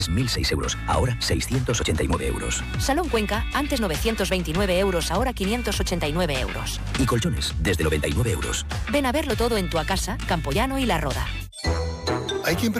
1.006 euros, ahora 689 euros. Salón Cuenca, antes 929 euros, ahora 589 euros. Y colchones, desde 99 euros. Ven a verlo todo en Tu Casa, Campoyano y La Roda. Hay quien